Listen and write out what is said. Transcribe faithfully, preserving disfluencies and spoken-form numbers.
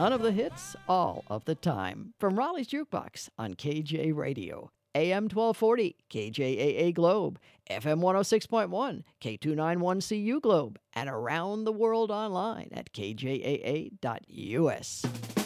None of the hits, all of the time. From Raleigh's Jukebox on K J Radio. A M twelve forty, K J A A Globe, F M one oh six point one, K two ninety-one C U Globe, and around the world online at K J A A dot U S.